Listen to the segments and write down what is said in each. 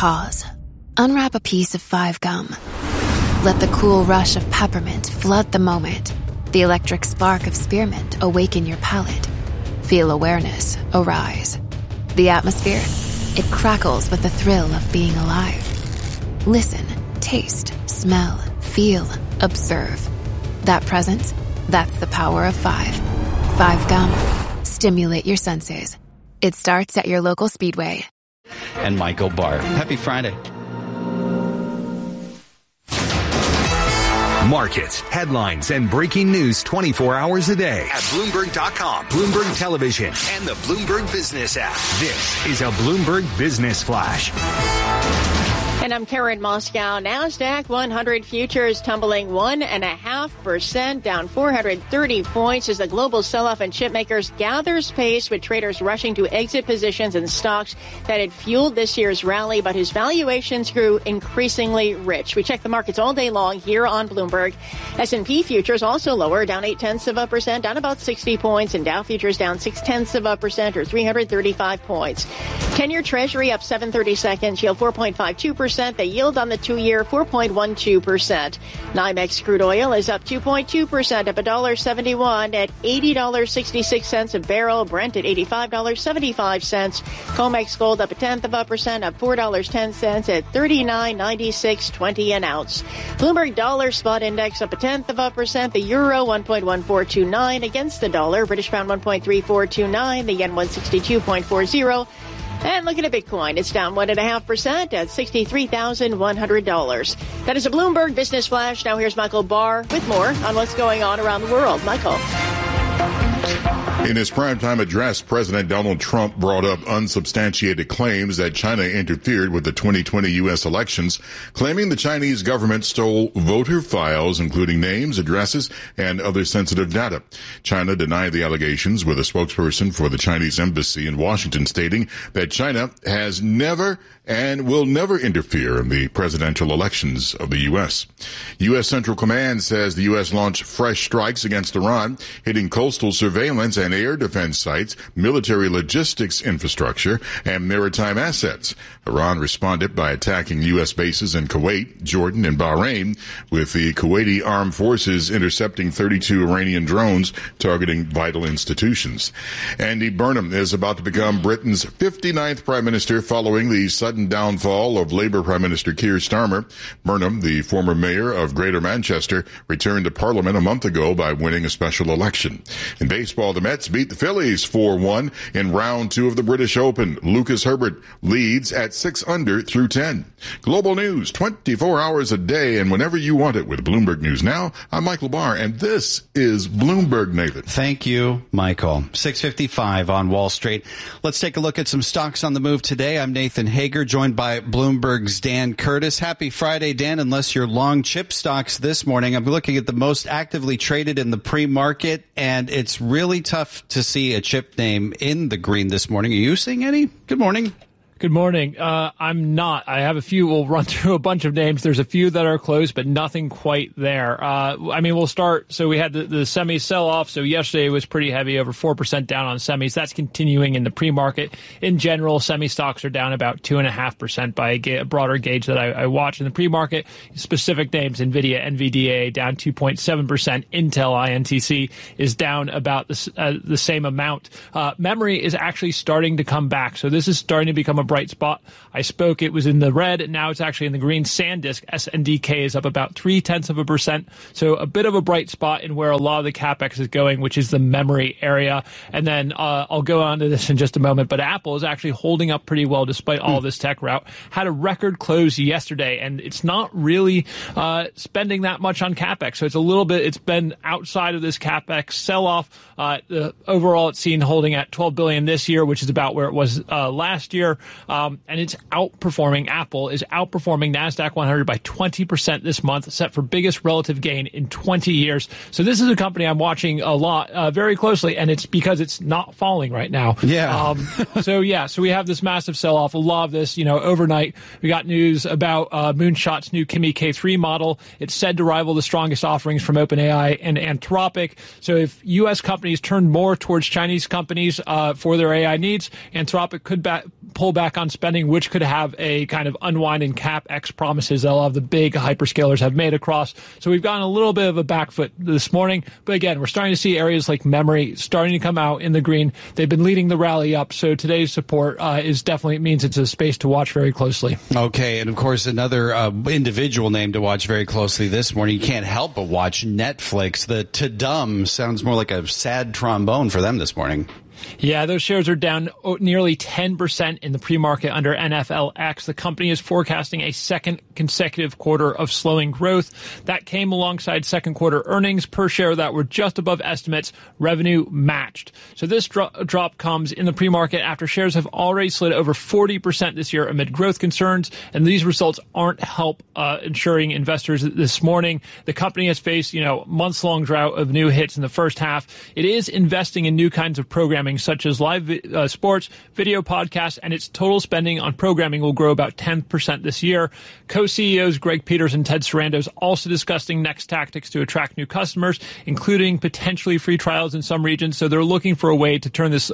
Pause. Unwrap a piece of 5 gum. Let the cool rush of peppermint flood the moment. The electric spark of spearmint awaken your palate. Feel awareness arise. The atmosphere, it crackles with the thrill of being alive. Listen, taste, smell, feel, observe. That presence, that's the power of 5. 5 gum. Stimulate your senses. It starts at your local Speedway. And Michael Barr. Happy Friday. Markets, headlines, and breaking news 24 hours a day at Bloomberg.com, Bloomberg Television, and the Bloomberg Business app. This is a Bloomberg Business Flash. And I'm Karen Moscow. NASDAQ 100 futures tumbling 1.5%, down 430 points as the global sell-off in chip makers gathers pace, with traders rushing to exit positions in stocks that had fueled this year's rally, but whose valuations grew increasingly rich. We check the markets all day long here on Bloomberg. S&P futures also lower, down 0.8%, down about 60 points, and Dow futures down 0.6% or 335 points. 10-year Treasury up 7/32, yield 4.52%. The yield on the 2-year, 4.12%. NYMEX crude oil is up 2.2%, up $1.71 at $80.66 a barrel. Brent at $85.75. COMEX gold up 0.1%, up $4.10 at $39.9620 an ounce. Bloomberg dollar spot index up 0.1%. The euro 1.1429 against the dollar. British pound 1.3429. The yen 162.40. And looking at Bitcoin, it's down 1.5% at $63,100. That is a Bloomberg Business Flash. Now here's Michael Barr with more on what's going on around the world. Michael. In his primetime address, President Donald Trump brought up unsubstantiated claims that China interfered with the 2020 U.S. elections, claiming the Chinese government stole voter files, including names, addresses, and other sensitive data. China denied the allegations, with a spokesperson for the Chinese embassy in Washington stating that China has never and will never interfere in the presidential elections of the U.S. U.S. Central Command says the U.S. launched fresh strikes against Iran, hitting coastal surveillance and air defense sites, military logistics infrastructure, and maritime assets. Iran responded by attacking U.S. bases in Kuwait, Jordan, and Bahrain, with the Kuwaiti armed forces intercepting 32 Iranian drones targeting vital institutions. Andy Burnham is about to become Britain's 59th prime minister following the sudden downfall of Labour Prime Minister Keir Starmer. Burnham, the former mayor of Greater Manchester, returned to Parliament a month ago by winning a special election. In baseball, the Mets beat the Phillies 4-1 in round 2 of the British Open. Lucas Herbert leads at 6 under through 10. Global news 24 hours a day and whenever you want it with Bloomberg News Now. I'm Michael Barr, and this is Bloomberg, Nathan. Thank you, Michael. 6:55 on Wall Street. Let's take a look at some stocks on the move today. I'm Nathan Hager, joined by Bloomberg's Dan Curtis. Happy Friday, Dan. Unless you're long chip stocks this morning, I'm looking at the most actively traded in the pre-market, and it's really tough to see a chip name in the green this morning. Are you seeing any? Good morning. Good morning. I'm not. I have a few. We'll run through a bunch of names. There's a few that are close, but nothing quite there. We'll start. So we had the semi sell-off. So yesterday was pretty heavy, over 4% down on semis. That's continuing in the pre-market. In general, semi stocks are down about 2.5% by a broader gauge that I watch in the pre-market. Specific names: NVIDIA, NVDA down 2.7%. Intel, INTC is down about the same amount. Memory is actually starting to come back. So this is starting to become a bright spot. I spoke, it was in the red, and now it's actually in the green. SanDisk, SNDK, is up about 0.3%. So a bit of a bright spot in where a lot of the CapEx is going, which is the memory area. And then I'll go on to this in just a moment, but Apple is actually holding up pretty well despite all this tech rout. Had a record close yesterday, and it's not really spending that much on CapEx. So it's been outside of this CapEx sell-off. Overall, it's seen holding at $12 billion this year, which is about where it was last year. And it's outperforming. Apple is outperforming NASDAQ 100 by 20% this month, set for biggest relative gain in 20 years. So this is a company I'm watching a lot, very closely, and it's because it's not falling right now. Yeah. So we have this massive sell-off. A lot of this, overnight, we got news about Moonshot's new Kimi K3 model. It's said to rival the strongest offerings from OpenAI and Anthropic. So if U.S. companies turn more towards Chinese companies for their AI needs, Anthropic could pull back back on spending, which could have a kind of unwind in CapEx promises that a lot of the big hyperscalers have made across. So we've gotten a little bit of a back foot this morning. But again, we're starting to see areas like memory starting to come out in the green. They've been leading the rally up. So today's support is definitely means it's a space to watch very closely. Okay. And of course, another individual name to watch very closely this morning. You can't help but watch Netflix. The Tudum sounds more like a sad trombone for them this morning. Yeah, those shares are down nearly 10% in the pre-market under NFLX. The company is forecasting a second consecutive quarter of slowing growth. That came alongside second quarter earnings per share that were just above estimates, revenue matched. So this drop comes in the pre-market after shares have already slid over 40% this year amid growth concerns, and these results aren't help ensuring investors this morning. The company has faced, months-long drought of new hits in the first half. It is investing in new kinds of programming such as live sports, video podcasts, and its total spending on programming will grow about 10% this year. Co-CEOs Greg Peters and Ted Sarandos also discussing next tactics to attract new customers, including potentially free trials in some regions. So they're looking for a way to turn this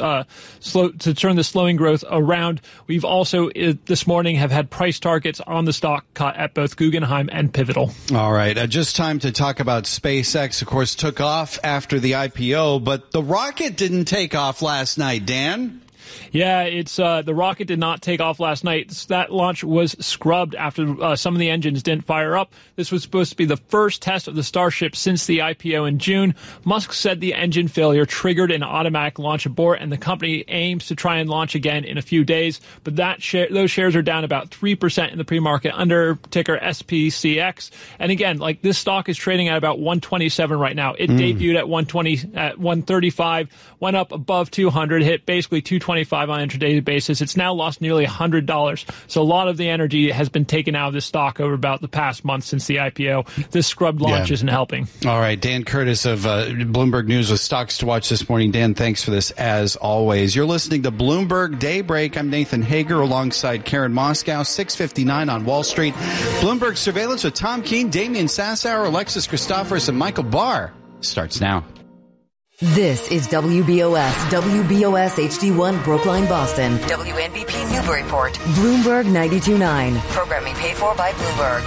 slowing growth around. We've also this morning have had price targets on the stock cut at both Guggenheim and Pivotal. All right, just time to talk about SpaceX. Of course, took off after the IPO, but the rocket didn't take off last night, Dan. Yeah, it's the rocket did not take off last night. That launch was scrubbed after some of the engines didn't fire up. This was supposed to be the first test of the Starship since the IPO in June. Musk said the engine failure triggered an automatic launch abort, and the company aims to try and launch again in a few days. But those shares are down about 3% in the pre-market under ticker SPCX. And again, this stock is trading at about 127 right now. It debuted at 120, at 135, went up above 200, hit basically 225 on an intraday basis. It's now lost nearly $100. So a lot of the energy has been taken out of this stock over about the past month since the IPO. This scrubbed launch isn't helping. All right, Dan Curtis of Bloomberg News with stocks to watch this morning. Dan, thanks for this as always. You're listening to Bloomberg Daybreak. I'm Nathan Hager alongside Karen Moscow, 6:59 on Wall Street. Bloomberg Surveillance with Tom Keene, Damian Sassower, Alexis Christoforous, and Michael Barr starts now. This is WBOS HD1 Brookline, Boston. WNBP Newburyport. Bloomberg 92.9. Programming paid for by Bloomberg.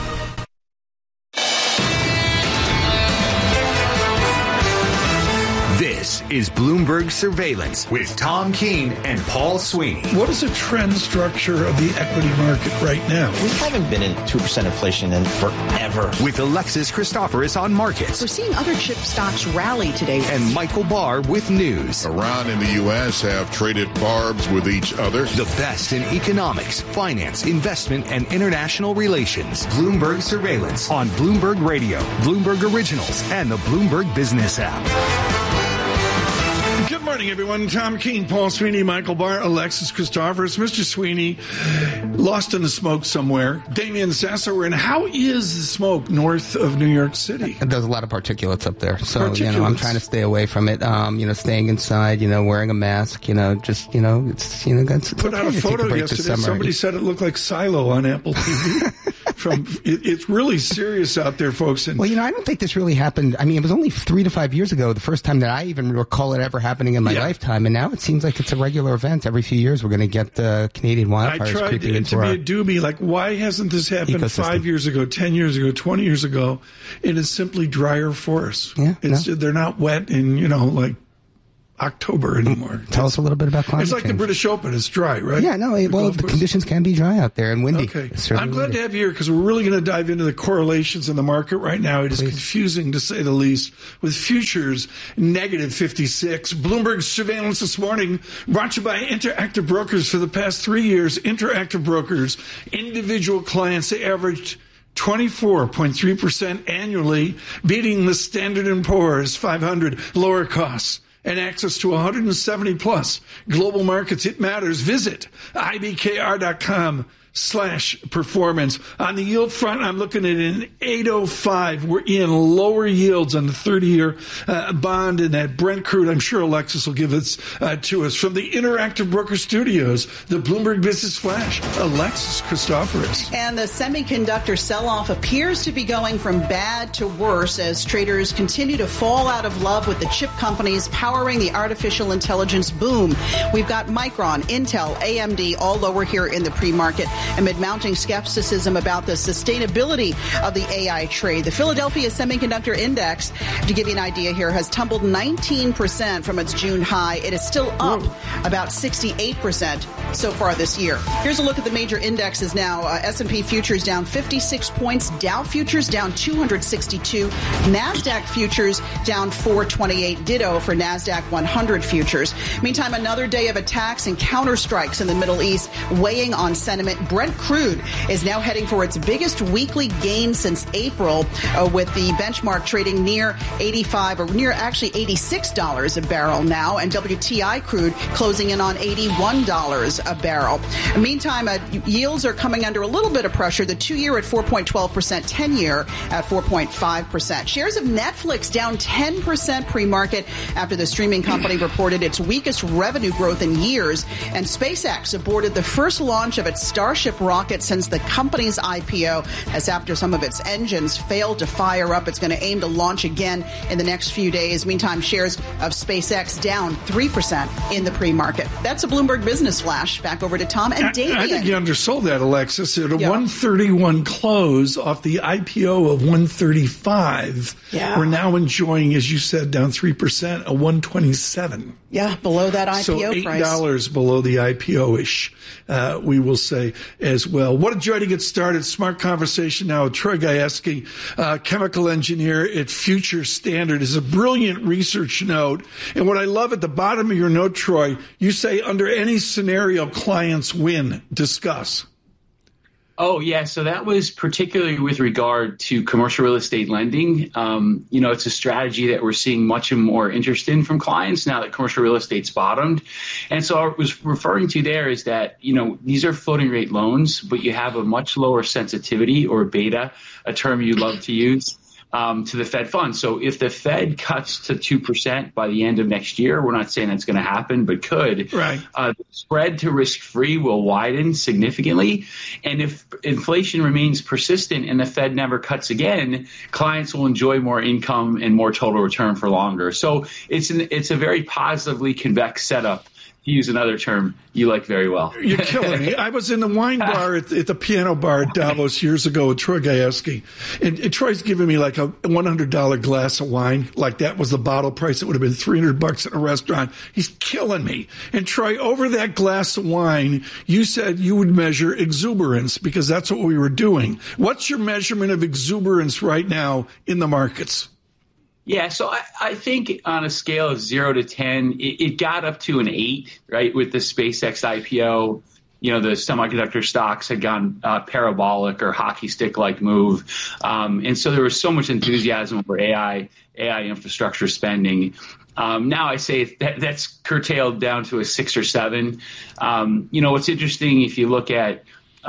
This is Bloomberg Surveillance with Tom Keene and Paul Sweeney. What is the trend structure of the equity market right now? We haven't been in 2% inflation in forever. With Alexis Christoforous on markets. We're seeing other chip stocks rally today. And Michael Barr with news. Iran and the U.S. have traded barbs with each other. The best in economics, finance, investment, and international relations. Bloomberg Surveillance on Bloomberg Radio, Bloomberg Originals, and the Bloomberg Business app. Good morning, everyone. Tom Keene, Paul Sweeney, Michael Barr, Alexis Christoforous. Mr. Sweeney, lost in the smoke somewhere. Damian Sassower. And how is the smoke north of New York City? There's a lot of particulates up there. So, I'm trying to stay away from it. Staying inside, wearing a mask, it's put out a photo yesterday. Somebody said it looked like Silo on Apple TV. It's really serious out there, folks. And I don't think this really happened. I mean, it was only 3 to 5 years ago, the first time that I even recall it ever happening in my lifetime. And now it seems like it's a regular event. Every few years, we're going to get the Canadian wildfires creeping into I tried to be a doobie. Like, why hasn't this happened ecosystem. 5 years ago, 10 years ago, 20 years ago? It is simply drier forests. Yeah, they're not wet in, October anymore. Tell us a little bit about climate change. It's like the British Open. It's dry, right? Yeah, the conditions can be dry out there and windy. Okay. I'm glad to have you here because we're really going to dive into the correlations in the market right now. It is confusing, to say the least, with futures negative 56. Bloomberg Surveillance this morning brought to you by Interactive Brokers. For the past 3 years, Interactive Brokers, individual clients, they averaged 24.3% annually, beating the Standard & Poor's 500, lower costs, and access to 170 plus global markets. It matters. Visit IBKR.com businessflash.com/performance. On the yield front, I'm looking at an 805. We're in lower yields on the 30-year bond and that Brent crude. I'm sure Alexis will give it to us. From the Interactive Broker Studios, the Bloomberg Business Flash, Alexis Christoforous. And the semiconductor sell-off appears to be going from bad to worse as traders continue to fall out of love with the chip companies powering the artificial intelligence boom. We've got Micron, Intel, AMD all lower here in the pre-market amid mounting skepticism about the sustainability of the AI trade. The Philadelphia Semiconductor Index, to give you an idea here, has tumbled 19% from its June high. It is still up about 68% so far this year. Here's a look at the major indexes now. S&P futures down 56 points. Dow futures down 262. NASDAQ futures down 428. Ditto for NASDAQ 100 futures. Meantime, another day of attacks and counterstrikes in the Middle East weighing on sentiment. Brent crude is now heading for its biggest weekly gain since April, with the benchmark trading near 85 or near actually $86 a barrel now, and WTI crude closing in on $81 a barrel. Meantime, yields are coming under a little bit of pressure. The 2-year at 4.12%, 10-year at 4.5%. Shares of Netflix down 10% pre-market after the streaming company reported its weakest revenue growth in years, and SpaceX aborted the first launch of its Starship rocket since the company's IPO, as after some of its engines failed to fire up, it's going to aim to launch again in the next few days. Meantime, shares of SpaceX down 3% in the pre-market. That's a Bloomberg Business Flash. Back over to Tom and Damien. I think you undersold that, Alexis. At a 131 close off the IPO of 135, we're now enjoying, as you said, down 3%, a 127. Yeah, below that IPO price. So $8 below the IPO-ish, we will say as well. What a joy to get started. Smart conversation now with Troy Gajewski, chemical engineer at Future Standard. Is a brilliant research note. And what I love at the bottom of your note, Troy, you say under any scenario, clients win. Discuss. Oh, yeah. So that was particularly with regard to commercial real estate lending. It's a strategy that we're seeing much more interest in from clients now that commercial real estate's bottomed. And so I was referring to there is that, these are floating rate loans, but you have a much lower sensitivity, or beta, a term you love to use, to the Fed funds. So if the Fed cuts to 2% by the end of next year, we're not saying that's going to happen, but could. Right. The spread to risk-free will widen significantly. And if inflation remains persistent and the Fed never cuts again, clients will enjoy more income and more total return for longer. So it's a very positively convex setup, to use another term you like very well. You're killing me. I was in the wine bar at the piano bar at Davos years ago with Troy Gajewski. And Troy's giving me like a $100 glass of wine. Like that was the bottle price. It would have been $300 at a restaurant. He's killing me. And Troy, over that glass of wine, you said you would measure exuberance because that's what we were doing. What's your measurement of exuberance right now in the markets? Yeah, so I think on a scale of 0 to 10, it got up to an 8, right, with the SpaceX IPO. The semiconductor stocks had gone parabolic or hockey stick-like move. And so there was so much enthusiasm for AI infrastructure spending. Now I say that's curtailed down to a 6 or 7. What's interesting, if you look at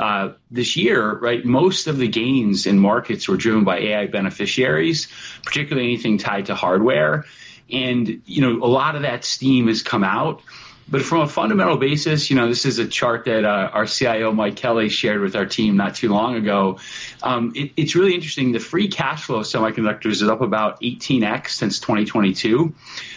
this year, right, most of the gains in markets were driven by AI beneficiaries, particularly anything tied to hardware. And, a lot of that steam has come out. But from a fundamental basis, this is a chart that our CIO, Mike Kelly, shared with our team not too long ago. It's really interesting. The free cash flow of semiconductors is up about 18x since 2022.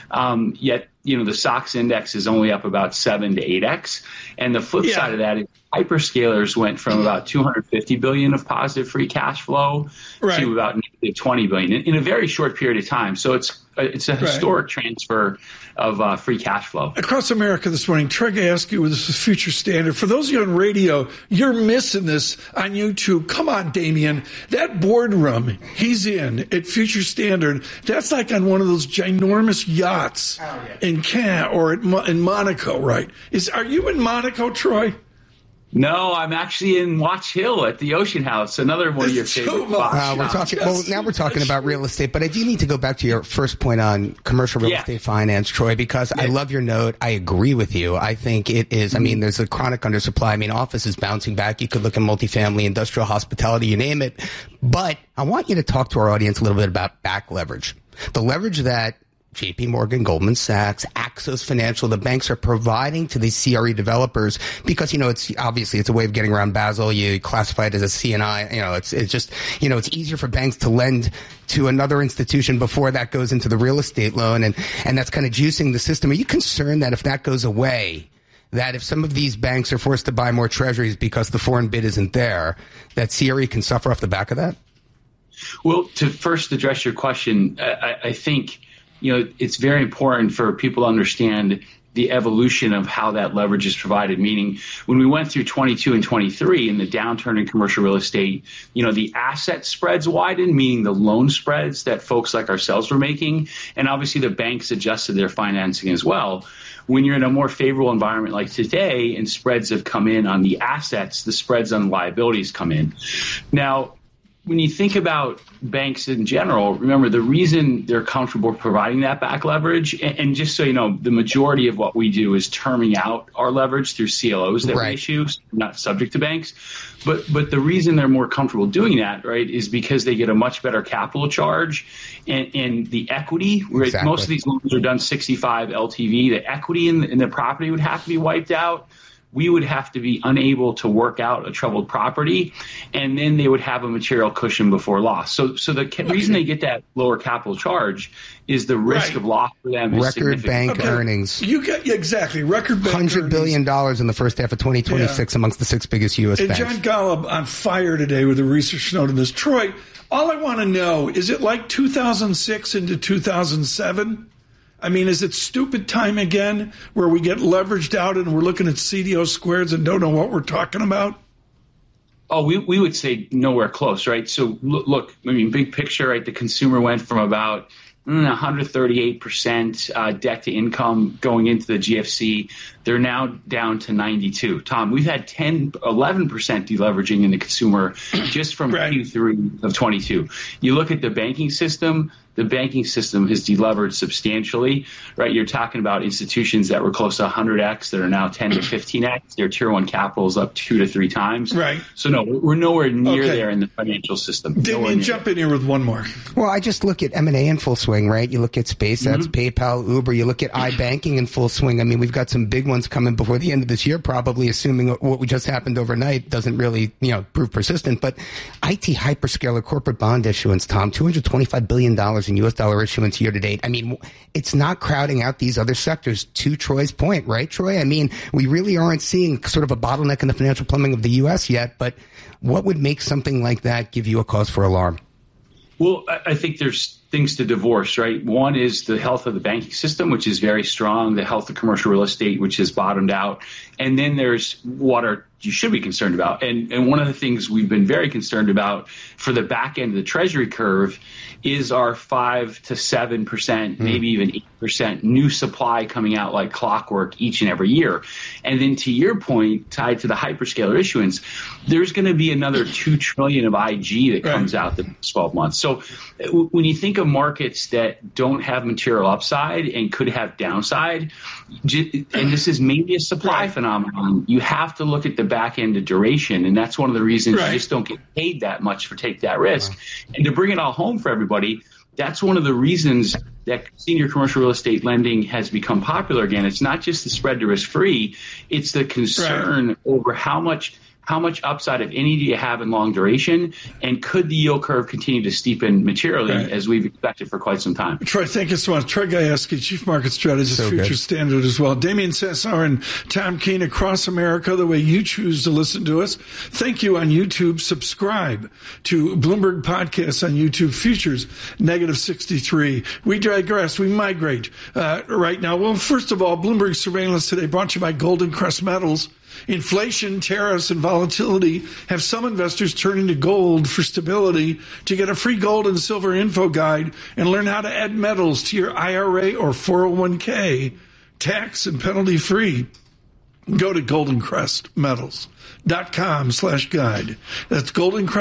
Yet, the SOX index is only up about 7 to 8x. And the flip side of that is hyperscalers went from about $250 billion of positive free cash flow to about $20 billion in a very short period of time. So it's a historic transfer of free cash flow. Across America this morning, Troy Gajewski with us with Future Standard. For those of you on radio, you're missing this on YouTube. Come on, Damien. That boardroom he's in at Future Standard, that's like on one of those ginormous yachts in Cannes or in Monaco, right? Are you in Monaco, Troy? No, I'm actually in Watch Hill at the Ocean House, another one of your favorite spots. Now we're talking about real estate, but I do need to go back to your first point on commercial real estate finance, Troy, because I love your note. I agree with you. I think it is. I mean, there's a chronic undersupply. I mean, office is bouncing back. You could look at multifamily, industrial, hospitality, you name it. But I want you to talk to our audience a little bit about back leverage. The leverage that JP Morgan, Goldman Sachs, Axos Financial, the banks are providing to these CRE developers because, it's obviously it's a way of getting around Basel. You classify it as a CNI. It's just, it's easier for banks to lend to another institution before that goes into the real estate loan. And that's kind of juicing the system. Are you concerned that if that goes away, that if some of these banks are forced to buy more treasuries because the foreign bid isn't there, that CRE can suffer off the back of that? Well, to first address your question, I think, it's very important for people to understand the evolution of how that leverage is provided, meaning when we went through 22 and 23 in the downturn in commercial real estate, the asset spreads widened, meaning the loan spreads that folks like ourselves were making. And obviously the banks adjusted their financing as well. When you're in a more favorable environment like today and spreads have come in on the assets, the spreads on liabilities come in. Now, when you think about banks in general, remember the reason they're comfortable providing that back leverage, and just so you know, the majority of what we do is terming out our leverage through CLOs that we issue, so we're not subject to banks. But the reason they're more comfortable doing that, right, is because they get a much better capital charge and the equity. Right? Exactly. Most of these loans are done 65 LTV. The equity in the property would have to be wiped out. We would have to be unable to work out a troubled property, and then they would have a material cushion before loss. So the reason they get that lower capital charge is the risk of loss for them is record bank earnings. You get exactly record bank $100 billion in the first half of 2026 amongst the 6 biggest U.S. banks. And John Golub on fire today with a research note on this. Troy, all I want to know, is it like 2006 into 2007? I mean, is it stupid time again where we get leveraged out and we're looking at CDO squares and don't know what we're talking about? Oh, we would say nowhere close, right? So look, I mean, big picture, right? The consumer went from about 138% debt to income going into the GFC. They're now down to 92. Tom, we've had 11% deleveraging in the consumer just from Q3 of 22. You look at the banking system. The banking system has delevered substantially, right? You're talking about institutions that were close to 100x that are now 10 to 15x. Their tier 1 capital is up 2 to 3 times. Right. So no, we're nowhere near there in the financial system. Damien, jump in here with one more. Well, I just look at M&A in full swing, right? You look at SpaceX, PayPal, Uber. You look at iBanking in full swing. I mean, we've got some big ones coming before the end of this year, probably, assuming what we just happened overnight doesn't really, prove persistent. But IT hyperscaler corporate bond issuance, Tom, $225 billion in U.S. dollar issuance year to date. I mean, it's not crowding out these other sectors, to Troy's point, right, Troy? I mean, we really aren't seeing sort of a bottleneck in the financial plumbing of the U.S. yet, but what would make something like that give you a cause for alarm? Well, I think there's things to divorce, right? One is the health of the banking system, which is very strong, the health of commercial real estate, which has bottomed out. And then there's what you should be concerned about. And one of the things we've been very concerned about for the back end of the Treasury curve is our 5 to 7%, maybe even 8% new supply coming out like clockwork each and every year. And then to your point, tied to the hyperscaler issuance, there's going to be another $2 trillion of IG that comes out the next 12 months. So when you think of markets that don't have material upside and could have downside, and this is maybe a supply phenomenon, you have to look at the back end of duration. And that's one of the reasons you just don't get paid that much for take that risk. And to bring it all home for everybody, that's one of the reasons that senior commercial real estate lending has become popular again. It's not just the spread to risk free. It's the concern over how much upside, if any, do you have in long duration? And could the yield curve continue to steepen materially as we've expected for quite some time? Troy, thank you so much. Troy Gayeski, Chief Market Strategist, Future Standard as well. Damien Sassar and Tom Keene across America, the way you choose to listen to us. Thank you on YouTube. Subscribe to Bloomberg Podcasts on YouTube. Futures, -63. We digress. We migrate right now. Well, first of all, Bloomberg Surveillance today brought to you by Golden Crest Metals. Inflation, tariffs, and volatility have some investors turning to gold for stability. To get a free gold and silver info guide and learn how to add metals to your IRA or 401k, tax and penalty free, go to goldencrestmetals.com/guide. That's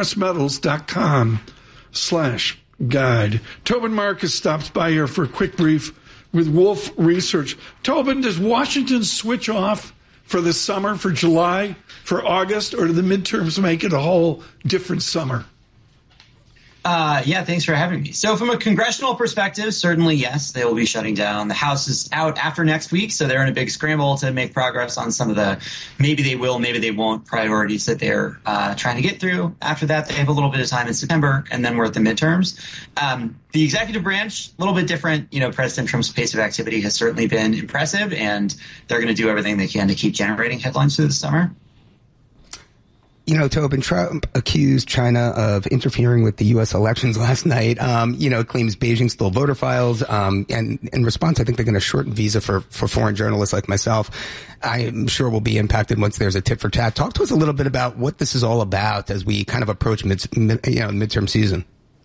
goldencrestmetals.com/guide. Tobin Marcus stops by here for a quick brief with Wolf Research. Tobin, does Washington switch off for the summer, for July, for August, or do the midterms make it a whole different summer? Yeah, thanks for having me. So from a congressional perspective, certainly, yes, they will be shutting down. The House is out after next week, so they're in a big scramble to make progress on some of the maybe they will, maybe they won't priorities that they're trying to get through. After that, they have a little bit of time in September, and then we're at the midterms. The executive branch, a little bit different. President Trump's pace of activity has certainly been impressive, and they're going to do everything they can to keep generating headlines through the summer. Tobin, Trump accused China of interfering with the U.S. elections last night. Claims Beijing stole voter files. And in response, I think they're going to shorten visa for foreign journalists like myself. I'm sure we'll be impacted once there's a tit for tat. Talk to us a little bit about what this is all about as we kind of approach midterm season.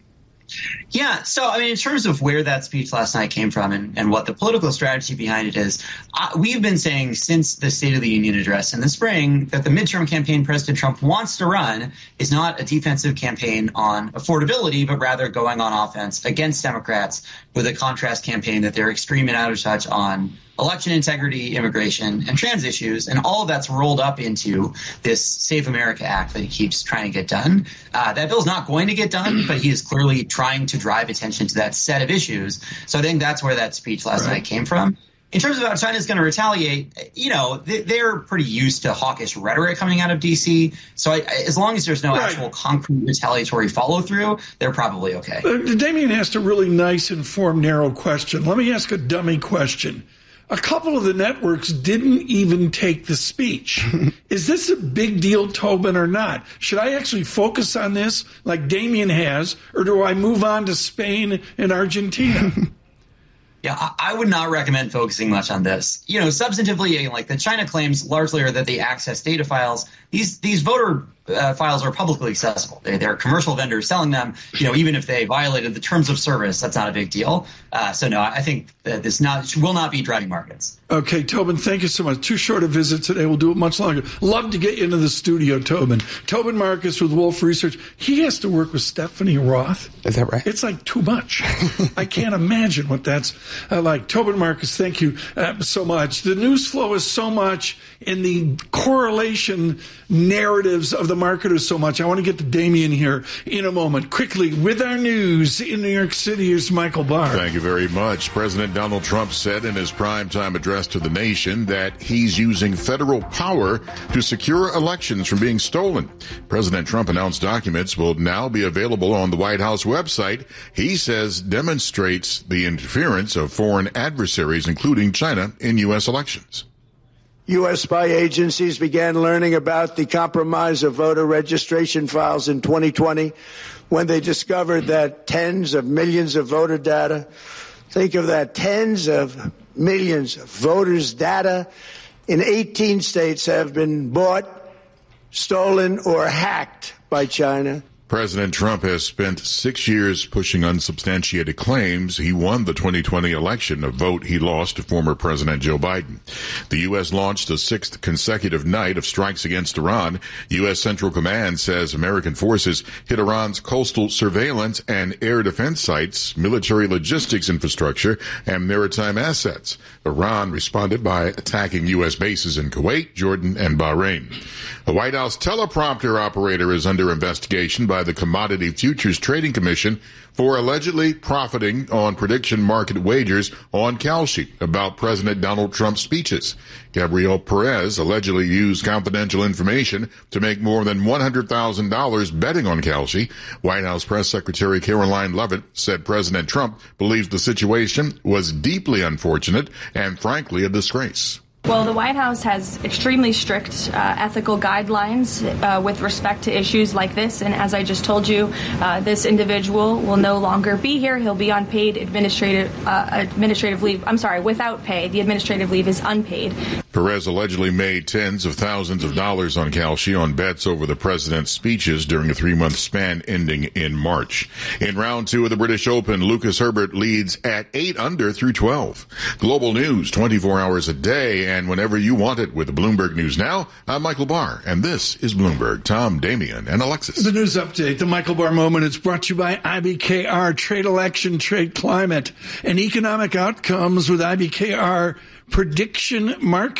Yeah. So, in terms of where that speech last night came from and what the political strategy behind it is, we've been saying since the State of the Union address in the spring that the midterm campaign President Trump wants to run is not a defensive campaign on affordability, but rather going on offense against Democrats with a contrast campaign that they're extreme and out of touch on election integrity, immigration, and trans issues, and all of that's rolled up into this Save America Act that he keeps trying to get done. That bill's not going to get done, but he is clearly trying to drive attention to that set of issues. So I think that's where that speech last night came from. In terms of how China's going to retaliate, they're pretty used to hawkish rhetoric coming out of D.C. So as long as there's no actual concrete retaliatory follow-through, they're probably okay. Damien asked a really nice, informed, narrow question. Let me ask a dummy question. A couple of the networks didn't even take the speech. Is this a big deal, Tobin, or not? Should I actually focus on this like Damien has, or do I move on to Spain and Argentina? Yeah, I would not recommend focusing much on this. Substantively, like the China claims largely are that they access data files. These voter files are publicly accessible. They're commercial vendors selling them. Even if they violated the terms of service, that's not a big deal. So no, I think that this will not be driving markets. Okay, Tobin, thank you so much. Too short a visit today. We'll do it much longer. Love to get you into the studio, Tobin. Tobin Marcus with Wolf Research. He has to work with Stephanie Roth. Is that right? It's like too much. I can't imagine what that's like. Tobin Marcus, thank you so much. The news flow is so much, and the correlation narratives of the marketers so much. I want to get to Damien here in a moment. Quickly, with our news in New York City, here's Michael Barr. Thank you very much. President Donald Trump said in his primetime address to the nation that he's using federal power to secure elections from being stolen. President Trump announced documents will now be available on the White House website. He says demonstrates the interference of foreign adversaries, including China, in U.S. elections. U.S. spy agencies began learning about the compromise of voter registration files in 2020 when they discovered that tens of millions of voter data, think of that, tens of millions of voters' data in 18 states have been bought, stolen, or hacked by China. President Trump has spent 6 years pushing unsubstantiated claims he won the 2020 election, a vote he lost to former President Joe Biden. The U.S. launched a sixth consecutive night of strikes against Iran. U.S. Central Command says American forces hit Iran's coastal surveillance and air defense sites, military logistics infrastructure, and maritime assets. Iran responded by attacking U.S. bases in Kuwait, Jordan, and Bahrain. A White House teleprompter operator is under investigation by the Commodity Futures Trading Commission for allegedly profiting on prediction market wagers on Kalshi about President Donald Trump's speeches. Gabriel Perez allegedly used confidential information to make more than $100,000 betting on Kalshi. White House Press Secretary Caroline Leavitt said President Trump believes the situation was deeply unfortunate and, frankly, a disgrace. Well, the White House has extremely strict ethical guidelines with respect to issues like this. And as I just told you, this individual will no longer be here. He'll be on paid administrative leave. I'm sorry, without pay. The administrative leave is unpaid. Perez allegedly made tens of thousands of dollars on Kalshi on bets over the president's speeches during a 3-month span ending in March. In round 2 of the British Open, Lucas Herbert leads at 8 under through 12. Global news 24 hours a day and whenever you want it with Bloomberg News Now. I'm Michael Barr, and this is Bloomberg. Tom, Damian, and Alexis. The news update, the Michael Barr Moment, is brought to you by IBKR, Trade Election, Trade Climate, and Economic Outcomes with IBKR Prediction Market.